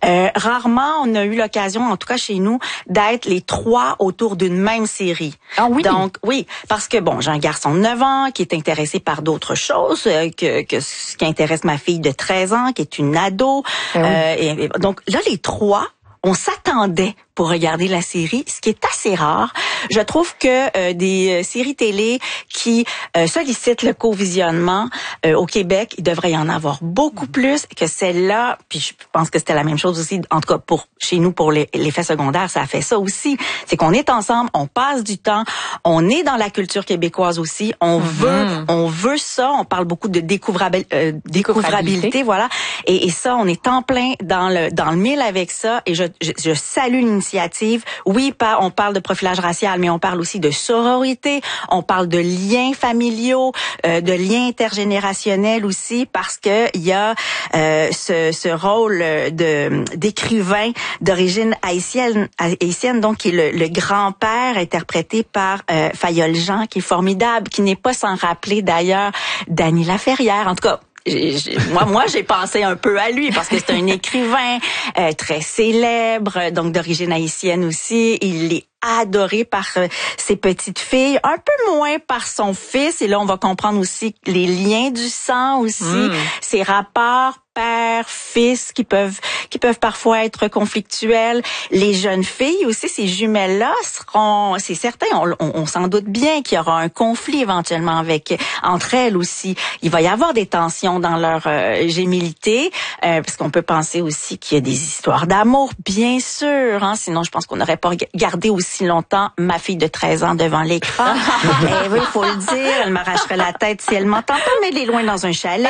Rarement, on a eu l'occasion, en tout cas chez nous, d'être les 3 autour d'une même série. Ah oui? Donc, oui, parce que, bon, j'ai un garçon de 9 ans qui est intéressé par d'autres choses que ce qui intéresse ma fille de 13 ans, qui est une ado. Et donc, là, les 3, on s'attendait pour regarder la série, ce qui est assez rare. Je trouve que des séries télé qui sollicitent le co-visionnement au Québec, il devrait y en avoir beaucoup plus que celle-là. Puis je pense que c'était la même chose aussi, en tout cas pour chez nous, pour l'effet secondaire, ça a fait ça aussi. C'est qu'on est ensemble, on passe du temps, on est dans la culture québécoise aussi, on veut ça. On parle beaucoup de découvrabilité, voilà. Et ça, on est en plein dans le mille avec ça. Et je salue l'initiative. Oui, on parle de profilage racial, mais on parle aussi de sororité, on parle de liens familiaux, de liens intergénérationnels aussi, parce que il y a ce rôle d'écrivain d'origine haïtienne, donc qui est le grand-père interprété par Fayol Jean, qui est formidable, qui n'est pas sans rappeler d'ailleurs Dany Laferrière. En tout cas, moi, j'ai pensé un peu à lui parce que c'est un écrivain très célèbre, donc d'origine haïtienne aussi. Il est adoré par ses petites filles, un peu moins par son fils. Et là, on va comprendre aussi les liens du sang aussi, ces rapports père-fils qui peuvent parfois être conflictuels. Les jeunes filles aussi, ces jumelles-là seront, c'est certain, on s'en doute bien qu'il y aura un conflit éventuellement entre elles aussi. Il va y avoir des tensions dans leur gémilité, parce qu'on peut penser aussi qu'il y a des histoires d'amour, bien sûr. Hein, sinon, je pense qu'on n'aurait pas gardé aussi longtemps ma fille de 13 ans devant l'écran. Oui, il faut le dire, elle m'arracherait la tête si elle m'entend pas, mais elle est loin dans un chalet.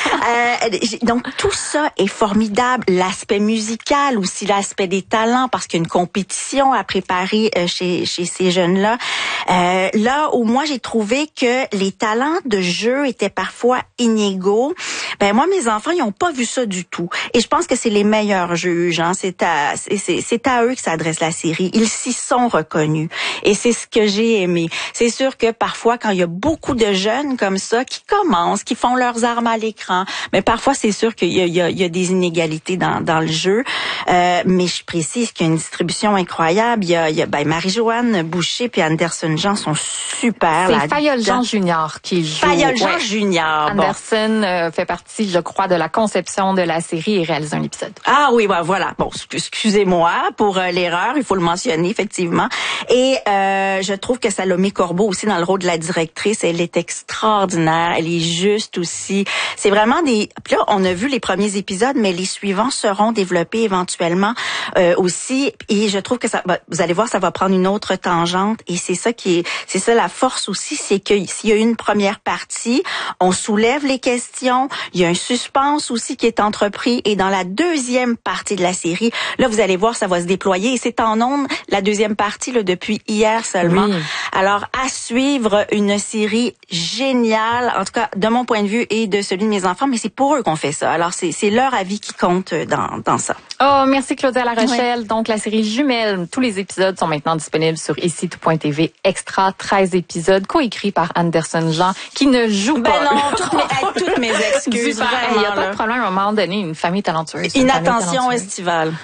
Donc, tout ça est formidable. L'aspect musical aussi, l'aspect des talents, parce qu'il y a une compétition à préparer chez ces jeunes-là. Là où moi, j'ai trouvé que les talents de jeu étaient parfois inégaux, moi, mes enfants, ils n'ont pas vu ça du tout. Et je pense que c'est les meilleurs juges. Hein. C'est à eux que s'adresse la série. Ils s'y sont reconnus. Et c'est ce que j'ai aimé. C'est sûr que parfois, quand il y a beaucoup de jeunes comme ça qui commencent, qui font leurs armes à l'écran, mais parfois, c'est sûr qu'il y a des inégalités dans le jeu. Mais je précise qu'il y a une distribution incroyable. Il y a Marie-Joanne Boucher puis Anderson Jean sont super. C'est Fayol Jean Junior qui joue. Fayol Jean Junior. Anderson fait partie, je crois, de la conception de la série et réalise un épisode. Ah oui, voilà. Bon, excusez-moi pour l'erreur, il faut le mentionner effectivement. Et je trouve que Salomé Corbeau aussi dans le rôle de la directrice, elle est extraordinaire, elle est juste aussi. C'est vraiment puis là, on a vu les premiers épisodes, mais les suivants seront développés éventuellement aussi. Et je trouve que vous allez voir, ça va prendre une autre tangente. Et c'est ça la force aussi, c'est que s'il y a une première partie, on soulève les questions. Il y a un suspense aussi qui est entrepris. Et dans la deuxième partie de la série, là, vous allez voir, ça va se déployer. Et c'est en ondes, la deuxième partie, là, depuis hier seulement. Oui. Alors, à suivre, une série géniale, en tout cas, de mon point de vue et de celui de mes enfants, mais c'est pour eux qu'on fait ça. Alors, c'est leur avis qui compte dans ça. Oh, merci Claudia Larochelle. Oui. Donc, la série Jumelles, tous les épisodes sont maintenant disponibles sur ici.tv Extra, 13 épisodes, coécrits par Anderson Jean, qui ne joue pas. Non, toutes mes excuses. Il n'y a pas de problème à un moment donné, une famille talentueuse. Inattention estivale.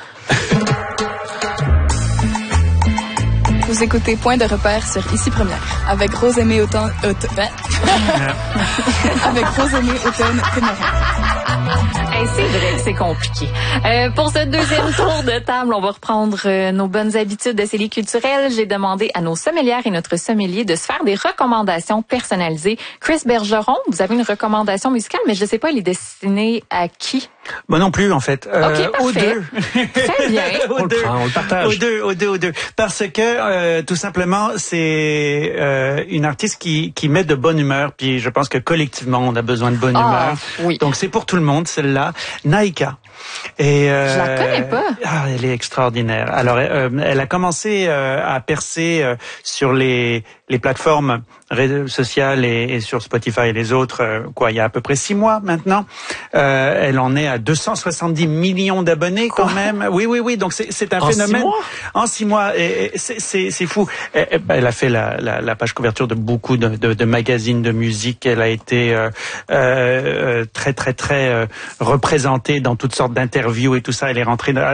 Vous écoutez Point de repère sur Ici Première avec Rosemée Automne avec Rosemée Automne Hey, c'est vrai que c'est compliqué. Pour ce deuxième tour de table, on va reprendre nos bonnes habitudes de séries culturelles. J'ai demandé à nos sommelières et notre sommelier de se faire des recommandations personnalisées. Chris Bergeron, vous avez une recommandation musicale, mais je ne sais pas, elle est destinée à qui? Moi non plus, en fait. OK, parfait. Aux deux. Très bien. On le partage. Aux deux. Parce que, tout simplement, c'est une artiste qui met de bonne humeur. Puis je pense que collectivement, on a besoin de bonne humeur. Oui. Donc c'est pour tout le monde, celle-là. Naïka. Et, je la connais pas. Elle est extraordinaire. Alors, elle a commencé à percer sur les plateformes sociales et sur Spotify et les autres, il y a à peu près 6 mois maintenant. Elle en est à 270 millions d'abonnés quand même. Oui. Donc c'est un phénomène. 6 mois? En 6 mois. Et c'est fou. Elle a fait la page couverture de beaucoup de magazines de musique. Elle a été très représentée dans toutes sortes d'interviews et tout ça. Elle est rentrée